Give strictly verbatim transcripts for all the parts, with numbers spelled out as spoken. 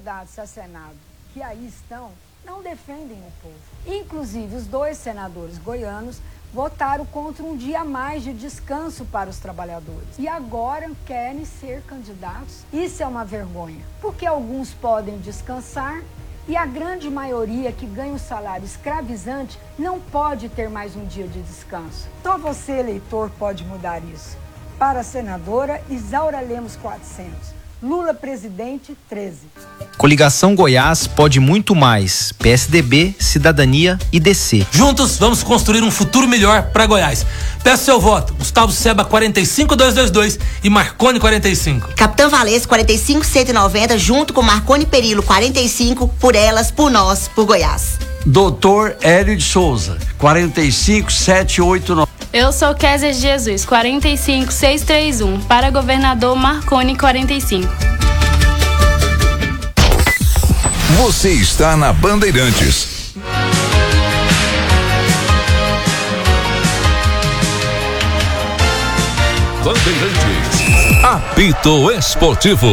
candidatos a Senado que aí estão não defendem o povo. Inclusive, os dois senadores goianos votaram contra um dia a mais de descanso para os trabalhadores. E agora querem ser candidatos. Isso é uma vergonha, porque alguns podem descansar e a grande maioria que ganha um salário escravizante não pode ter mais um dia de descanso. Só você, eleitor, pode mudar isso. Para a senadora Isaura Lemos quatrocentos. Lula presidente treze. Coligação Goiás pode muito mais. P S D B, Cidadania e D C. Juntos vamos construir um futuro melhor para Goiás. Peço seu voto. Gustavo Seba quarenta e cinco mil duzentos e vinte e dois e Marconi quarenta e cinco. Capitão Valês quarenta e cinco mil cento e noventa junto com Marconi Perillo quarenta e cinco, por elas, por nós, por Goiás. Doutor Hélio de Souza quarenta e cinco mil setecentos e oitenta e nove. Eu sou Kézia de Jesus, quarenta e cinco mil seiscentos e trinta e um, para governador Marconi, quarenta e cinco. Você está na Bandeirantes. Bandeirantes. Apito Esportivo.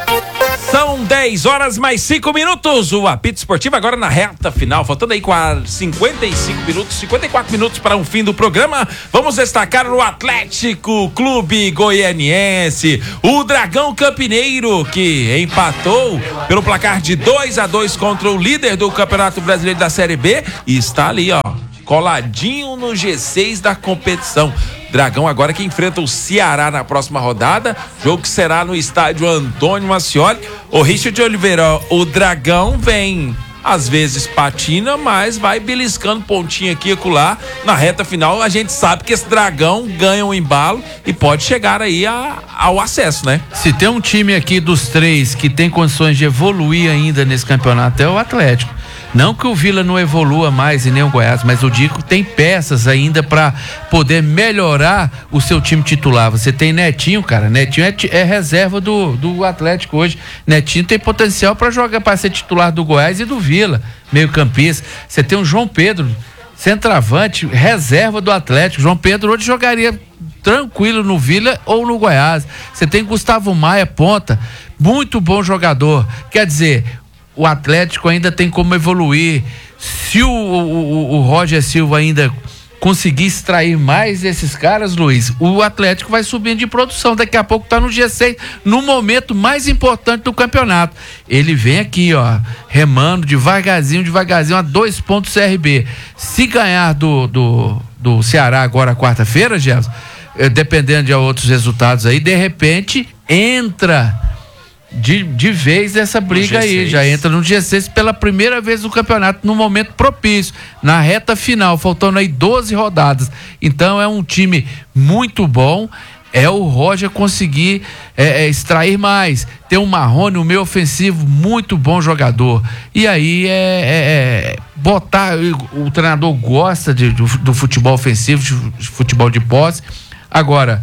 São dez horas mais cinco minutos. O apito esportivo agora na reta final. Faltando aí cinquenta e cinco minutos, cinquenta e quatro minutos para o fim do programa. Vamos destacar o Atlético Clube Goianiense. O Dragão Campineiro, que empatou pelo placar de dois a dois contra o líder do Campeonato Brasileiro da Série B. E está ali, ó, coladinho no G seis da competição. Dragão agora que enfrenta o Ceará na próxima rodada, jogo que será no estádio Antônio Mascioli. O Richard de Oliveira, o Dragão vem, às vezes patina, mas vai beliscando pontinho aqui e acolá. Na reta final a gente sabe que esse Dragão ganha um embalo e pode chegar aí a, ao acesso, né? Se tem um time aqui dos três que tem condições de evoluir ainda nesse campeonato é o Atlético. Não que o Vila não evolua mais e nem o Goiás, mas o Dico tem peças ainda para poder melhorar o seu time titular. Você tem Netinho, cara. Netinho é, é reserva do, do Atlético hoje. Netinho tem potencial para jogar, para ser titular do Goiás e do Vila, meio campista. Você tem o João Pedro, centroavante, reserva do Atlético. João Pedro hoje jogaria tranquilo no Vila ou no Goiás. Você tem Gustavo Maia, ponta, muito bom jogador. Quer dizer, o Atlético ainda tem como evoluir. Se o, o, o Roger Silva ainda conseguir extrair mais desses caras, Luiz, o Atlético vai subindo de produção. Daqui a pouco tá no G seis, no momento mais importante do campeonato. Ele vem aqui, ó, remando devagarzinho, devagarzinho, a dois pontos C R B. Se ganhar do, do, do Ceará agora quarta-feira, Jefferson, dependendo de outros resultados aí, de repente entra De, de vez essa briga aí, já entra no G seis pela primeira vez no campeonato, no momento propício, na reta final, faltando aí doze rodadas. Então é um time muito bom, é o Roger conseguir é, é, extrair mais. Tem o Marrone, o meio ofensivo, muito bom jogador. E aí é, é, é botar, o, o treinador gosta de, do, do futebol ofensivo, de futebol de posse. Agora,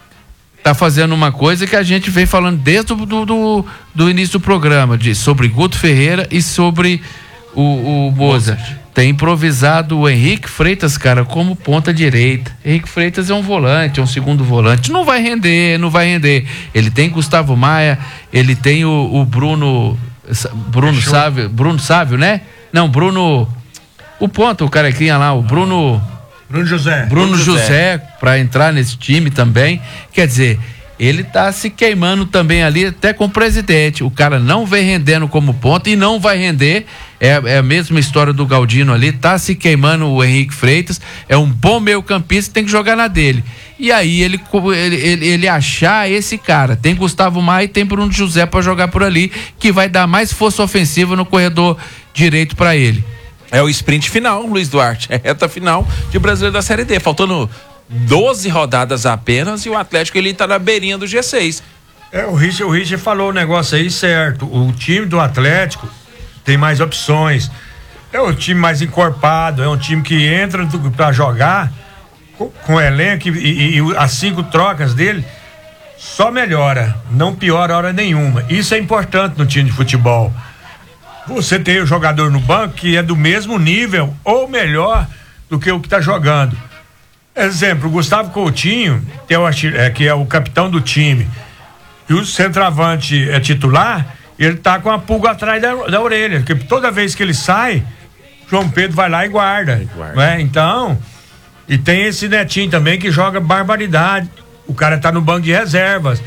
tá fazendo uma coisa que a gente vem falando desde o do, do, do início do programa, de, sobre Guto Ferreira e sobre o, o Boza. Tem improvisado o Henrique Freitas, cara, como ponta direita. Henrique Freitas é um volante, é um segundo volante. Não vai render, não vai render. Ele tem Gustavo Maia, ele tem o, o Bruno Bruno Sávio, Bruno Sávio, né? Não, Bruno, o ponta, o carequinha lá, o Bruno... Bruno José. Bruno, Bruno José, José para entrar nesse time também. Quer dizer, ele tá se queimando também ali, até com o presidente. O cara não vem rendendo como ponto e não vai render. É, é a mesma história do Galdino ali, tá se queimando o Henrique Freitas. É um bom meio campista, tem que jogar na dele. E aí ele, ele, ele, ele achar esse cara. Tem Gustavo Maia e tem Bruno José para jogar por ali, que vai dar mais força ofensiva no corredor direito para ele. É o sprint final, Luiz Duarte. É reta final de Brasileiro da Série D. Faltando doze rodadas apenas e o Atlético ele tá na beirinha do G seis. É, o Richard, o Richard falou o negócio aí certo. O time do Atlético tem mais opções. É um time mais encorpado, é um time que entra para jogar com, com elenco e, e, e as cinco trocas dele só melhora, não piora hora nenhuma. Isso é importante no time de futebol. Você tem o jogador no banco que é do mesmo nível ou melhor do que o que está jogando. Exemplo, o Gustavo Coutinho, que é, o, é, que é o capitão do time, e o centroavante é titular, ele tá com a pulga atrás da, da orelha, porque toda vez que ele sai, João Pedro vai lá e guarda, guarda. Né? Então, e tem esse Netinho também que joga barbaridade, o cara tá no banco de reservas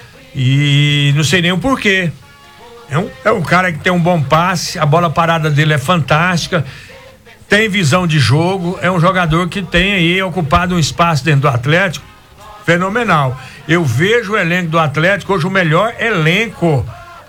e não sei nem o porquê. É um, é um cara que tem um bom passe, a bola parada dele é fantástica, tem visão de jogo, é um jogador que tem aí ocupado um espaço dentro do Atlético fenomenal. Eu vejo o elenco do Atlético hoje o melhor elenco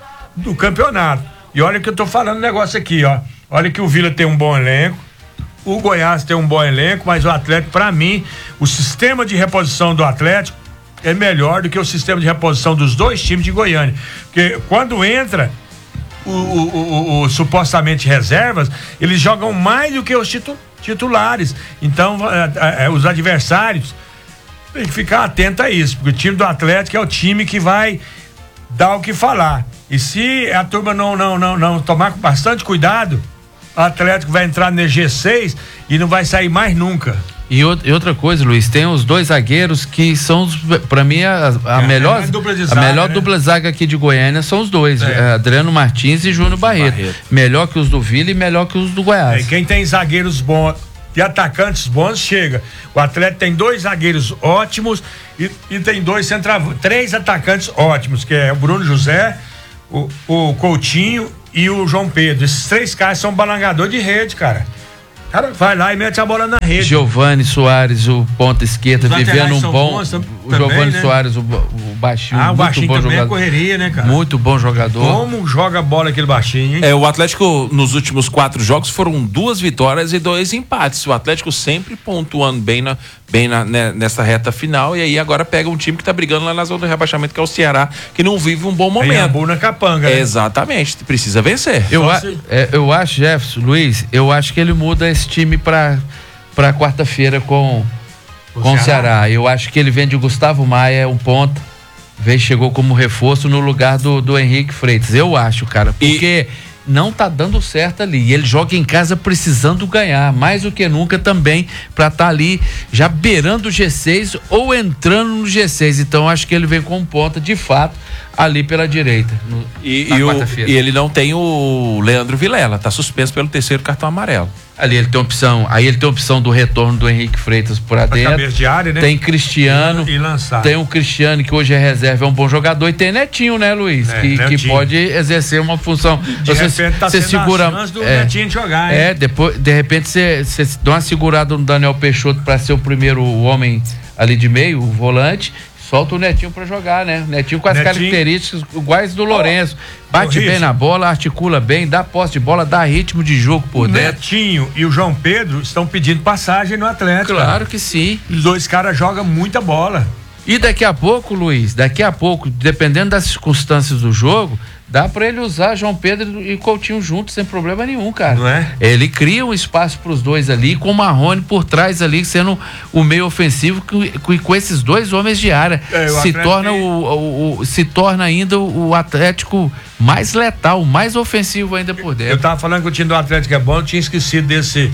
do campeonato. E olha que eu tô falando um negócio aqui, ó. Olha que o Vila tem um bom elenco, o Goiás tem um bom elenco, mas o Atlético, pra mim, o sistema de reposição do Atlético é melhor do que o sistema de reposição dos dois times de Goiânia. Porque quando entra o, o, o, o supostamente reservas, eles jogam mais do que os titu, titulares. Então, é, é, os adversários tem que ficar atento a isso, porque o time do Atlético é o time que vai dar o que falar. E se a turma não, não, não, não tomar com bastante cuidado, o Atlético vai entrar no G seis e não vai sair mais nunca. E outra coisa, Luiz, tem os dois zagueiros que são, para mim, a, a é, melhor, é a, dupla zaga, a melhor né? dupla zaga aqui de Goiânia são os dois, é. Adriano Martins e Júnior Barreto. Barreto. Melhor que os do Vila e melhor que os do Goiás. É, e quem tem zagueiros bons e atacantes bons chega. O Atlético tem dois zagueiros ótimos e, e tem dois centravantes, três atacantes ótimos, que é o Bruno José, o, o Coutinho e o João Pedro. Esses três caras são balangador de rede, cara. O cara vai lá e mete a bola na rede. Giovani Soares, o ponta esquerda, vivendo um bom. Bons, o também, Giovani né? Soares, o, o baixinho, ah, o muito baixinho bom também jogador. É correria, né, cara? Muito bom jogador. Como joga bola aquele baixinho, hein? É, o Atlético nos últimos quatro jogos foram duas vitórias e dois empates. O Atlético sempre pontuando bem na, bem na, né, nessa reta final, e aí agora pega um time que tá brigando lá na zona do rebaixamento, que é o Ceará, que não vive um bom momento. É na capanga, né? Exatamente, precisa vencer. Eu, a, é, eu acho, Jefferson, Luiz, eu acho que ele muda esse time pra, pra quarta-feira com o com Ceará. Ceará. Eu acho que ele vende o Gustavo Maia, um ponto, veio, chegou como reforço no lugar do, do Henrique Freitas. Eu acho, cara, porque e... não tá dando certo ali. E ele joga em casa precisando ganhar, mais do que nunca também, pra estar tá ali já beirando o G seis ou entrando no G seis. Então acho que ele vem com ponta, de fato, ali pela direita. No, e, e, o, e ele não tem o Leandro Vilela, tá suspenso pelo terceiro cartão amarelo. Ali ele tem opção, aí ele tem opção do retorno do Henrique Freitas por dentro. De área, né? Tem Cristiano, e lançar. Tem o Cristiano que hoje é reserva, é um bom jogador, e tem Netinho, né, Luiz? É, que, que pode exercer uma função. De você, repente tá você segura, a chance do é, Netinho de jogar, hein? É, depois, de repente você, você dá uma segurada no Daniel Peixoto para ser o primeiro homem ali de meio, o volante. Solta o Netinho pra jogar, né? Netinho com as Netinho. características iguais do Lourenço. Bate bem na bola, articula bem, dá posse de bola, dá ritmo de jogo por dentro. O Netinho e o João Pedro estão pedindo passagem no Atlético. Claro cara. que sim. Os dois caras jogam muita bola. E daqui a pouco, Luiz, daqui a pouco, dependendo das circunstâncias do jogo, dá pra ele usar João Pedro e Coutinho juntos sem problema nenhum, cara. Não é? Ele cria um espaço pros dois ali, com o Marrone por trás ali, sendo o meio ofensivo, com, com esses dois homens de área. É, se, torna o, o, o, se torna ainda o Atlético mais letal, mais ofensivo ainda por dentro. Eu tava falando que o time do Atlético é bom, eu tinha esquecido desse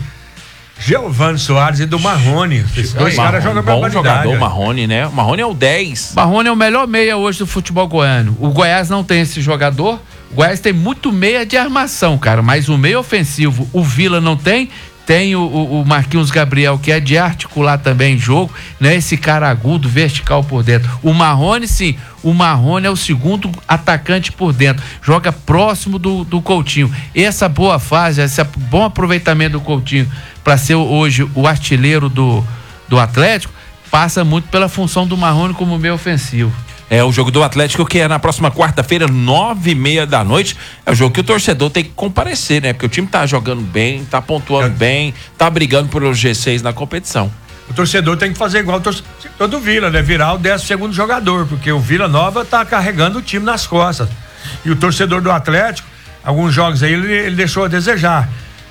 Giovani Soares e do Marrone. Esses dois caras jogam bem. Bom jogador, o Marrone, né? O Marrone é o dez. Marrone é o melhor meia hoje do futebol goiano. O Goiás não tem esse jogador. O Goiás tem muito meia de armação, cara, mas o meio ofensivo o Vila não tem. Tem o, o, o Marquinhos Gabriel, que é de articular também jogo, né? Esse cara agudo, vertical por dentro. O Marrone, sim, o Marrone é o segundo atacante por dentro. Joga próximo do, do Coutinho. Essa boa fase, esse bom aproveitamento do Coutinho para ser hoje o artilheiro do, do Atlético, passa muito pela função do Marrone como meio ofensivo. É o jogo do Atlético, que é na próxima quarta-feira, nove e meia da noite. É o jogo que o torcedor tem que comparecer, né? Porque o time tá jogando bem, tá pontuando é. bem, tá brigando pelo G seis na competição. O torcedor tem que fazer igual o torcedor do Vila, né? Virar o décimo segundo jogador, porque o Vila Nova tá carregando o time nas costas. E o torcedor do Atlético, alguns jogos aí, ele, ele deixou a desejar.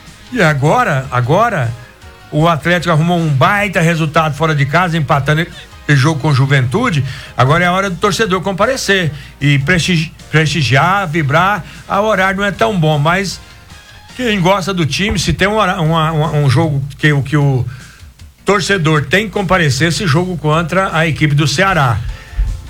E agora, agora, o Atlético arrumou um baita resultado fora de casa, empatando jogo com Juventude. Agora é a hora do torcedor comparecer e prestigi- prestigiar, vibrar. A horário não é tão bom, mas quem gosta do time, se tem um, uma, uma, um jogo que, que o torcedor tem que comparecer, esse jogo contra a equipe do Ceará.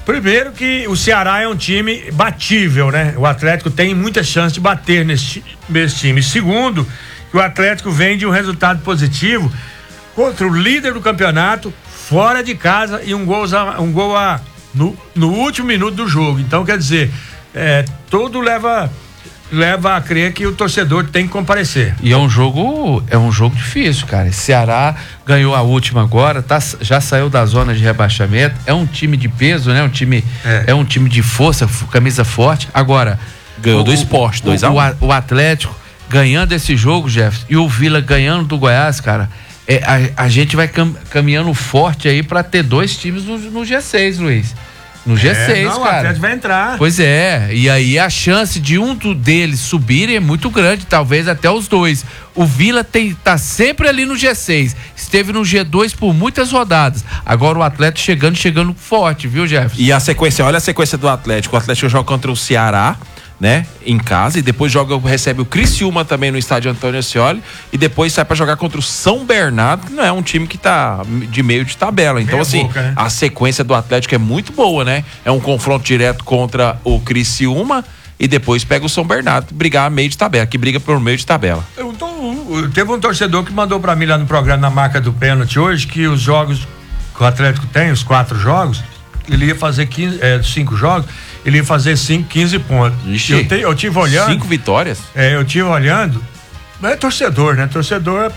Primeiro que o Ceará é um time batível, né? O Atlético tem muita chance de bater nesse, nesse time. Segundo, que o Atlético vem de um resultado positivo contra o líder do campeonato, fora de casa, e um gol, a, um gol a, no, no último minuto do jogo. Então, quer dizer, é, tudo leva... leva a crer que o torcedor tem que comparecer. E é um jogo, é um jogo difícil, cara. Esse Ceará ganhou a última agora, tá, já saiu da zona de rebaixamento. É um time de peso, né? Um time, é, é um time de força, camisa forte. Agora ganhou o, do Sport, dois a um. O, o Atlético ganhando esse jogo, Jeff, e o Vila ganhando do Goiás, cara. É, a, a gente vai cam, caminhando forte aí para ter dois times no, no G seis, Luiz. No G seis, é, não, cara. O Atlético vai entrar. Pois é, e aí a chance de um deles subirem é muito grande, talvez até os dois. O Vila tem, tá sempre ali no G seis, esteve no G dois por muitas rodadas. Agora o Atlético chegando, chegando forte, viu, Jefferson? E a sequência, olha a sequência do Atlético. O Atlético joga contra o Ceará, né, em casa, e depois joga, recebe o Criciúma também no estádio Antônio Ascioli, e depois sai pra jogar contra o São Bernardo, que não é um time que tá de meio de tabela. Então, meia assim, boca, né? A sequência do Atlético é muito boa, né? É um confronto direto contra o Criciúma e depois pega o São Bernardo, brigar a meio de tabela, que briga por meio de tabela. Eu tô, teve um torcedor que mandou pra mim lá no programa, na marca do pênalti hoje, que os jogos que o Atlético tem, os quatro jogos, ele ia fazer quinze, é, cinco jogos, ele ia fazer cinco, quinze pontos. Ixi, eu, te, eu tive olhando. Cinco vitórias? É, eu tive olhando. Mas é torcedor, né? Torcedor,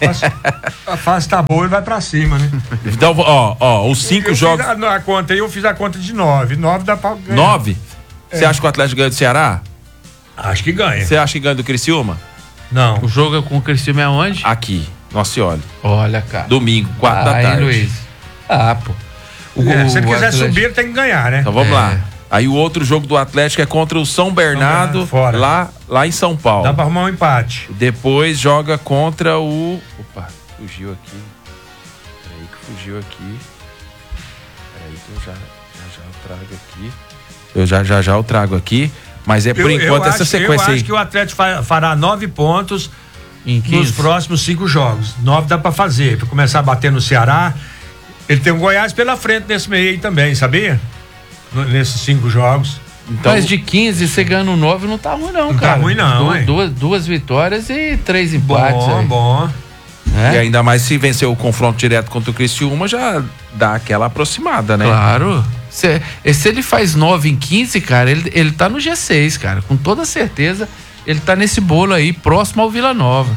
a fase tá boa e vai pra cima, né? Então, ó, ó, os cinco eu jogos. Fiz a, a conta aí, eu fiz a conta de nove. Nove dá pra ganhar. Nove? Você é. acha que o Atlético ganha do Ceará? Acho que ganha. Você acha que ganha do Criciúma? Não. O jogo com o Criciúma é onde? Aqui, Nossa Senhora. Olha, cara. Domingo, quatro da tarde. Luiz. Ah, pô. O, é, se ele quiser Atlético... subir, ele tem que ganhar, né? Então vamos é. lá. Aí o outro jogo do Atlético é contra o São Bernardo, fora. Lá, lá em São Paulo. Dá pra arrumar um empate. Depois joga contra o... Opa, fugiu aqui. Peraí que fugiu aqui. Peraí que eu já já, já eu trago aqui. Eu já já já eu trago aqui. Mas é por eu, enquanto eu essa acho, sequência aí. Eu acho que o Atlético fará nove pontos em nos próximos cinco jogos. Nove dá pra fazer. Pra começar a bater no Ceará. Ele tem o Goiás pela frente nesse meio aí também, sabia? Nesses cinco jogos. Então, mas de quinze, você ganhando nove, não tá ruim não, não cara. Não tá ruim não, du duas, duas vitórias e três empates. Bom, aí. bom. É? E ainda mais se vencer o confronto direto contra o Criciúma, já dá aquela aproximada, né? Claro. Se, se ele faz nove em quinze, cara, ele, ele tá no G seis, cara. Com toda certeza, ele tá nesse bolo aí, próximo ao Vila Nova.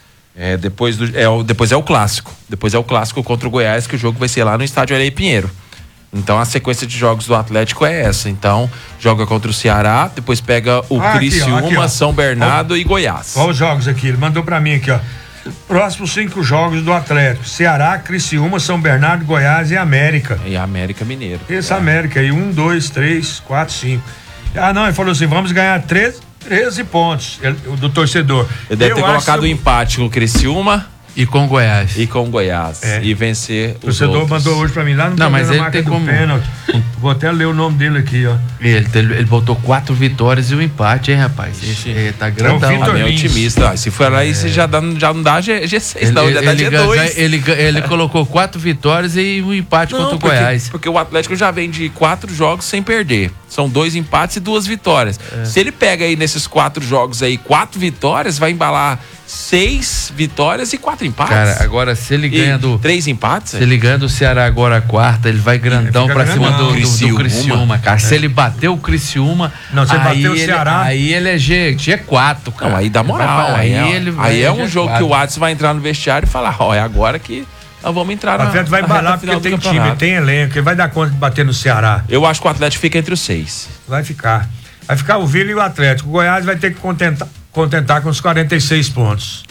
É, depois, do, é, o, depois é o clássico. Depois é o clássico contra o Goiás, que o jogo vai ser lá no estádio Areia Pinheiro. Então a sequência de jogos do Atlético é essa. Então, joga contra o Ceará, depois pega o ah, Criciúma, aqui, ó, aqui, ó. São Bernardo ó, e Goiás. Olha os jogos aqui, ele mandou pra mim aqui, ó. Próximos cinco jogos do Atlético: Ceará, Criciúma, São Bernardo, Goiás e América. E América Mineiro. Esse é. América aí, um, dois, três, quatro, cinco. Ah, não, ele falou assim: vamos ganhar treze, treze pontos ele, do torcedor. Ele deve eu ter colocado o eu... um empate com o Criciúma. E com Goiás. E com Goiás. É. E vencer o torcedor mandou hoje pra mim lá no Não, mas ele tem como... pênalti. Vou até ler o nome dele aqui, ó. Ele, ele, ele botou quatro vitórias e um empate, hein, rapaz? Esse, ele tá grandão. É o bem otimista. Se for lá, é. isso já, dá, já não dá G seis, ele, não, já dá G dois. Ele, ele, ele colocou quatro vitórias e um empate não, contra o porque, Goiás. Porque o Atlético já vem de quatro jogos sem perder. São dois empates e duas vitórias. É. Se ele pega aí nesses quatro jogos aí, quatro vitórias, vai embalar seis vitórias e quatro empates. Cara, agora se ele ganha do... Três empates? Se ele ganha do Ceará agora a quarta, ele vai grandão ele pra grandão. cima do, do, do Criciúma, cara. É. Se ele bater o Criciúma... Não, se ele bater o Ceará... Aí ele é G, G quatro, cara. Não, aí dá moral. Aí, aí, ele vai aí é um jogo que o Adson vai entrar no vestiário e falar, ó, oh, é agora que nós vamos entrar na... O Atlético vai embalar porque tem time, tem elenco, ele vai dar conta de bater no Ceará. Eu acho que o Atlético fica entre os seis. Vai ficar. Vai ficar o Vila e o Atlético. O Goiás vai ter que contentar, contentar com os quarenta e seis pontos.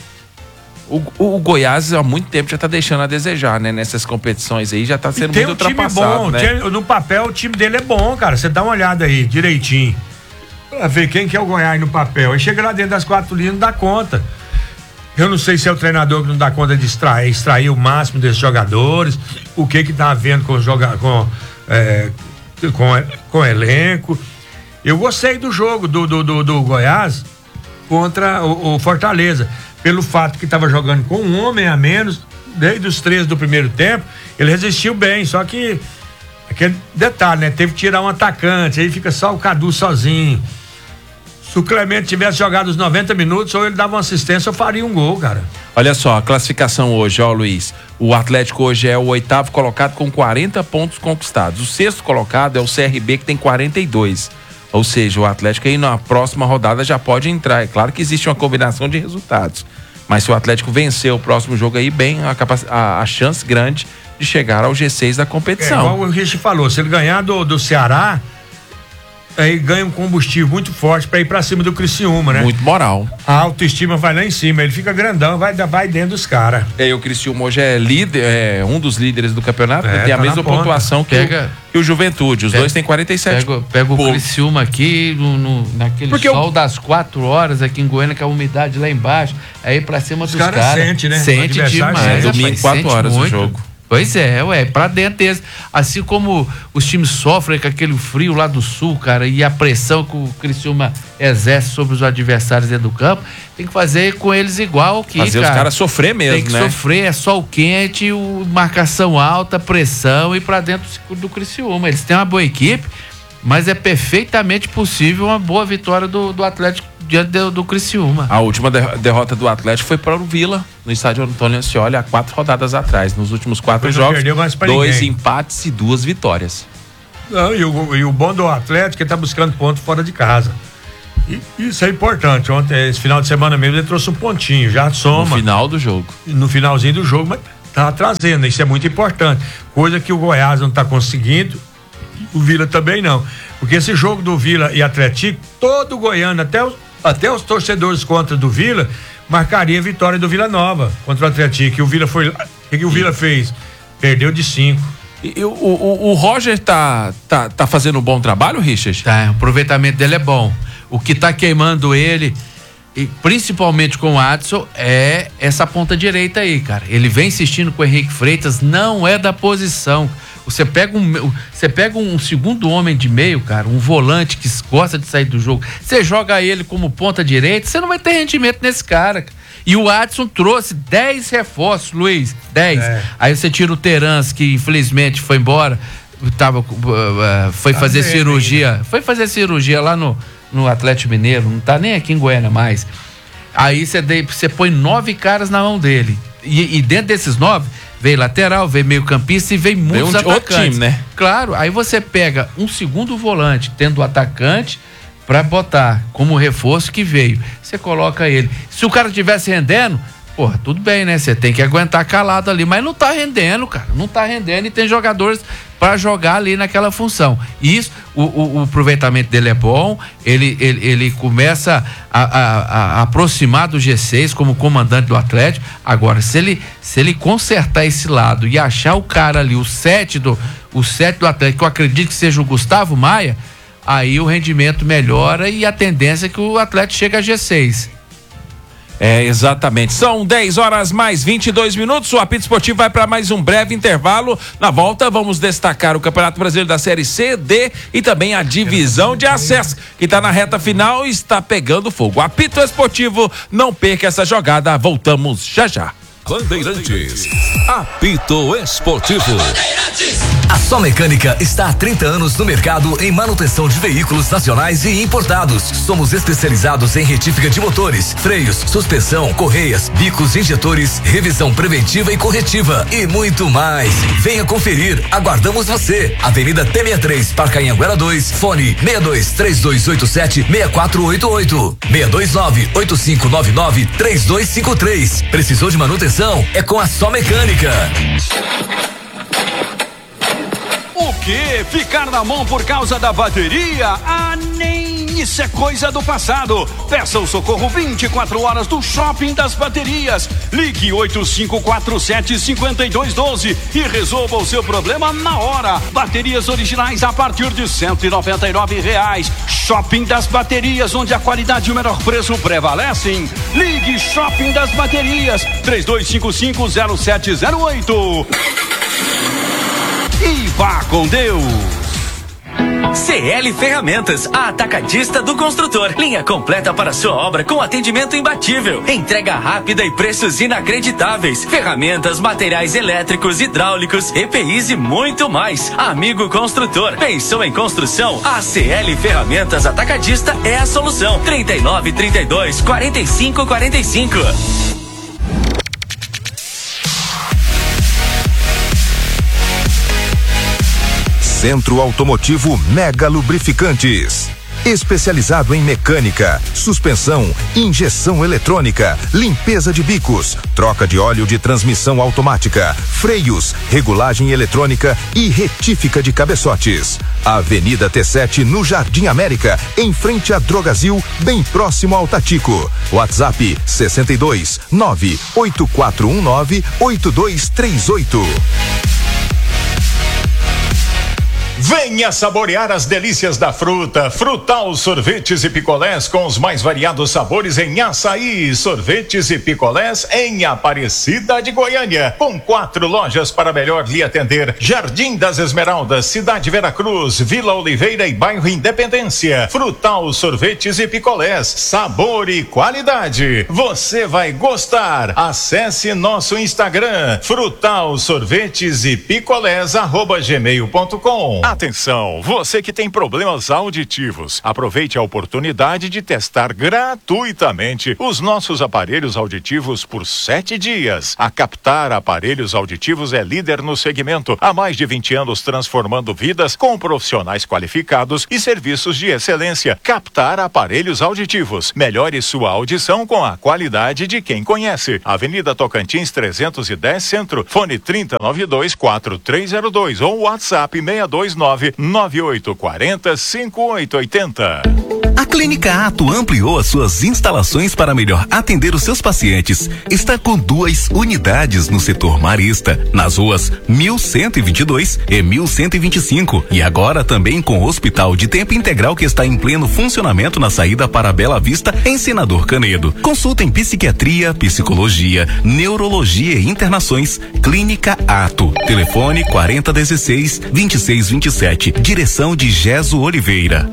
O, o, o Goiás há muito tempo já tá deixando a desejar, né? Nessas competições aí já tá sendo muito um ultrapassado, bom, né? Tem, no papel o time dele é bom, cara. Você dá uma olhada aí, direitinho. Pra ver quem que é o Goiás no papel. Aí chega lá dentro das quatro linhas, não dá conta. Eu não sei se é o treinador que não dá conta de extrair, extrair o máximo desses jogadores, o que que tá havendo com, joga, com, é, com, com elenco. Eu gostei do jogo do, do, do, do Goiás contra o, o Fortaleza. Pelo fato que estava jogando com um homem a menos, desde os três do primeiro tempo, ele resistiu bem, só que aquele detalhe, né? Teve que tirar um atacante, aí fica só o Cadu sozinho. Se o Clemente tivesse jogado os noventa minutos, ou ele dava uma assistência, ou faria um gol, cara. Olha só, a classificação hoje, ó, Luiz. O Atlético hoje é o oitavo colocado com quarenta pontos conquistados. O sexto colocado é o C R B, que tem quarenta e dois. Ou seja, o Atlético aí na próxima rodada já pode entrar. É claro que existe uma combinação de resultados. Mas se o Atlético vencer o próximo jogo aí, bem, a, capac... a, a chance grande de chegar ao G seis da competição. É, igual o Rich falou, se ele ganhar do, do Ceará, aí ganha um combustível muito forte para ir para cima do Criciúma, né? Muito moral. A autoestima vai lá em cima, ele fica grandão, vai, vai dentro dos caras. É, o Criciúma hoje é líder, é um dos líderes do campeonato, é, tem a tá mesma pontuação que, pega, o, que o Juventude. Os pega, dois têm quarenta e sete. Pega, pega o Criciúma aqui no, no, naquele Porque sol eu... das quatro horas aqui em Goiânia, com a umidade lá embaixo, aí pra cima dos caras. Os caras sente, né? Sente demais. É, domingo, quatro horas o jogo. Pois é, ué, pra dentro deles. Assim como os times sofrem com aquele frio lá do sul, cara, e a pressão que o Criciúma exerce sobre os adversários dentro do campo, tem que fazer com eles igual aqui, fazer cara. os caras sofrer mesmo, tem que né? sofrer, é sol quente, o, marcação alta, pressão e pra dentro do Criciúma. Eles têm uma boa equipe, mas é perfeitamente possível uma boa vitória do, do Atlético diante do, do Criciúma. A última de- derrota do Atlético foi para o Vila, no estádio Antônio Ascioli, há quatro rodadas atrás. Nos últimos quatro Depois jogos, perdeu mais pra dois ninguém. empates e duas vitórias. Não, e, o, e o bom do Atlético é que tá buscando ponto fora de casa. E isso é importante. Ontem, esse final de semana mesmo, ele trouxe um pontinho, já soma. No final do jogo. No finalzinho do jogo, mas tá trazendo, isso é muito importante. Coisa que o Goiás não tá conseguindo, o Vila também não. Porque esse jogo do Vila e Atlético, todo goiano, até os, até os torcedores contra do Vila, marcaria a vitória do Vila Nova contra o Atlético. E o Vila foi lá. O que o Vila fez? Perdeu de cinco. E, e, o, o, o Roger tá, tá, tá fazendo um bom trabalho, Richard? Tá, o aproveitamento dele é bom. O que tá queimando ele, e principalmente com o Adson, é essa ponta direita aí, cara. Ele vem insistindo com o Henrique Freitas, não é da posição. Você pega um, você pega um segundo homem de meio, cara, um volante que gosta de sair do jogo, você joga ele como ponta direita, você não vai ter rendimento nesse cara. E o Adson trouxe dez reforços, Luiz, dez. É. Aí você tira o Terans, que infelizmente foi embora, tava, uh, foi tá fazer cirurgia, ainda. foi fazer cirurgia lá no, no Atlético Mineiro, não tá nem aqui em Goiânia mais. Aí você, você põe nove caras na mão dele. E, e dentro desses nove, veio lateral, veio meio campista e veio muitos um, atacantes. Outro time, né? Claro, aí você pega um segundo volante, tendo o atacante, pra botar como reforço que veio. Você coloca ele. Se o cara tivesse rendendo, porra, tudo bem, né? Você tem que aguentar calado ali, mas não tá rendendo, cara. Não tá rendendo e tem jogadores para jogar ali naquela função. Isso, o, o, o aproveitamento dele é bom, ele, ele, ele começa a, a, a aproximar do G seis como comandante do Atlético. Agora, se ele, se ele consertar esse lado e achar o cara ali, o sete do, o sete do Atlético, que eu acredito que seja o Gustavo Maia, aí o rendimento melhora e a tendência é que o Atlético chegue a G seis. É, exatamente. São dez horas mais vinte e dois minutos. O Apito Esportivo vai para mais um breve intervalo. Na volta, vamos destacar o Campeonato Brasileiro da Série C, D e também a divisão de acesso, que está na reta final e está pegando fogo. O Apito Esportivo, não perca essa jogada. Voltamos já já. Bandeirantes. Apito Esportivo. A Só Mecânica está há trinta anos no mercado em manutenção de veículos nacionais e importados. Somos especializados em retífica de motores, freios, suspensão, correias, bicos, injetores, revisão preventiva e corretiva e muito mais. Venha conferir, aguardamos você. Avenida T sessenta e três, Parque Anhanguera dois, fone seis dois três dois oito sete seis quatro oito oito, seis dois nove oito cinco nove nove três dois cinco três. Precisou de manutenção? É com a Só Mecânica. O que? Ficar na mão por causa da bateria? Ah, nem isso é coisa do passado. Peça o socorro vinte e quatro horas do Shopping das Baterias. Ligue oito cinco quatro sete cinco dois um dois e resolva o seu problema na hora. Baterias originais a partir de cento e noventa e nove reais. Shopping das Baterias, onde a qualidade e o menor preço prevalecem. Ligue Shopping das Baterias, três dois cinco cinco zero sete zero oito. E vá com Deus. C L Ferramentas, a atacadista do construtor. Linha completa para sua obra com atendimento imbatível. Entrega rápida e preços inacreditáveis. Ferramentas, materiais elétricos, hidráulicos, E P Is e muito mais. Amigo construtor, pensou em construção? A C L Ferramentas Atacadista é a solução. trinta e nove, trinta e dois, quarenta e cinco, quarenta e cinco. Centro Automotivo Mega Lubrificantes. Especializado em mecânica, suspensão, injeção eletrônica, limpeza de bicos, troca de óleo de transmissão automática, freios, regulagem eletrônica e retífica de cabeçotes. Avenida T sete no Jardim América, em frente a Drogazil, bem próximo ao Tatico. WhatsApp sessenta e dois, nove oito quatro um nove, oito dois três oito. Venha saborear as delícias da fruta. Frutal Sorvetes e Picolés com os mais variados sabores em açaí. Sorvetes e picolés em Aparecida de Goiânia. Com quatro lojas para melhor lhe atender. Jardim das Esmeraldas, Cidade Veracruz, Vila Oliveira e Bairro Independência. Frutal Sorvetes e Picolés. Sabor e qualidade. Você vai gostar. Acesse nosso Instagram. Frutal Sorvetes e Picolés arroba gmail ponto com. Atenção, você que tem problemas auditivos, aproveite a oportunidade de testar gratuitamente os nossos aparelhos auditivos por sete dias. A Captar Aparelhos Auditivos é líder no segmento, há mais de vinte anos transformando vidas com profissionais qualificados e serviços de excelência. Captar Aparelhos Auditivos, melhore sua audição com a qualidade de quem conhece. Avenida Tocantins trezentos e dez Centro, fone trinta, noventa e dois, quarenta e três zero dois ou WhatsApp seis dois nove, nove oito quatro zero, cinco oito oito zero. A Clínica Ato ampliou as suas instalações para melhor atender os seus pacientes. Está com duas unidades no setor marista, nas ruas mil cento e vinte e dois e mil cento e vinte e cinco. E agora também com o Hospital de Tempo Integral que está em pleno funcionamento na saída para Bela Vista, em Senador Canedo. Consulta em psiquiatria, psicologia, neurologia e internações. Clínica Ato. Telefone quarenta dezesseis, vinte e seis vinte e sete. Direção de Geso Oliveira.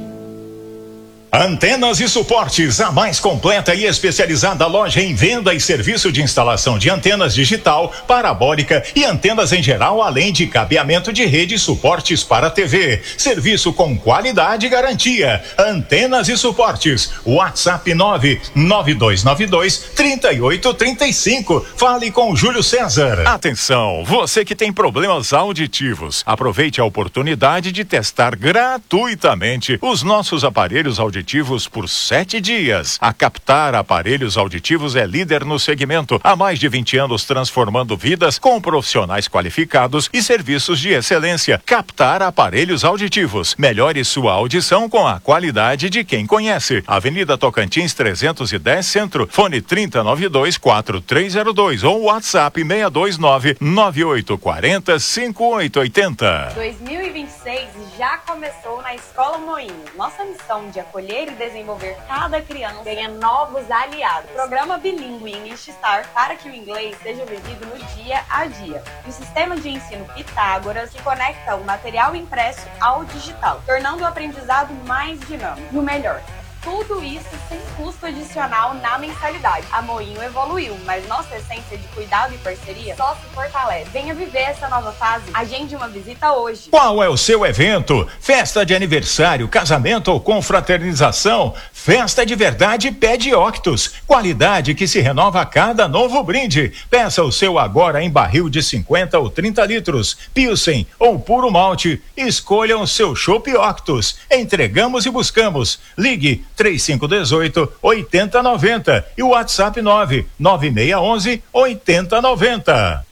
Antenas e Suportes, a mais completa e especializada loja em venda e serviço de instalação de antenas digital, parabólica e antenas em geral, além de cabeamento de rede e suportes para T V. Serviço com qualidade e garantia. Antenas e Suportes. WhatsApp nove nove dois nove dois, três oito três cinco. Fale com Júlio César. Atenção, você que tem problemas auditivos, aproveite a oportunidade de testar gratuitamente os nossos aparelhos auditivos por sete dias. A Captar Aparelhos Auditivos é líder no segmento, há mais de vinte anos transformando vidas com profissionais qualificados e serviços de excelência. Captar Aparelhos Auditivos, melhore sua audição com a qualidade de quem conhece. Avenida Tocantins trezentos e dez Centro, fone trinta, noventa e dois, quarenta e três zero dois ou WhatsApp seis dois nove, nove oito quatro zero, cinco oito oito zero. dois mil e vinte e seis já começou na Escola Moinho. Nossa missão de acolher e desenvolver cada criança ganha novos aliados. Programa bilíngue English Star para que o inglês seja vivido no dia a dia. E o sistema de ensino Pitágoras que conecta o material impresso ao digital, tornando o aprendizado mais dinâmico. E o melhor, tudo isso sem custo adicional na mensalidade. A Moinho evoluiu, mas nossa essência de cuidado e parceria só se fortalece. Venha viver essa nova fase. Agende uma visita hoje. Qual é o seu evento? Festa de aniversário, casamento ou confraternização? Festa de Verdade Pede Octus. Qualidade que se renova a cada novo brinde. Peça o seu agora em barril de cinquenta ou trinta litros. Pilsen ou puro malte. Escolha o seu Chopp Octus. Entregamos e buscamos. Ligue três cinco um oito, oito zero nove zero e o WhatsApp nove nove seis um um, oito zero nove zero.